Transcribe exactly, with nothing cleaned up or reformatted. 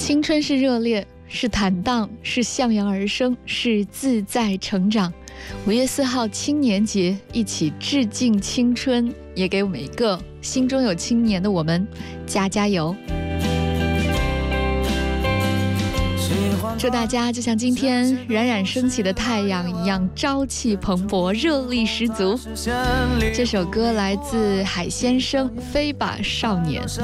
青春是热烈，是坦荡，是向阳而生，是自在成长。五月四号青年节，一起致敬青春，也给每个心中有青年的我们加加油。祝大家就像今天冉冉升起的太阳一样，朝气蓬勃，热力十足。这首歌来自海先生，飞吧少年。